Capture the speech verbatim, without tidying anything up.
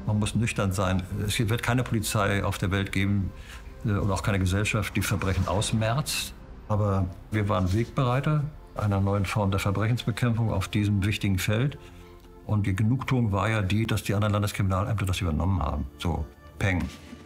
Man muss nüchtern sein. Es wird keine Polizei auf der Welt geben äh, und auch keine Gesellschaft, die Verbrechen ausmerzt. Aber wir waren Wegbereiter einer neuen Form der Verbrechensbekämpfung auf diesem wichtigen Feld. Und die Genugtuung war ja die, dass die anderen Landeskriminalämter das übernommen haben. So, peng.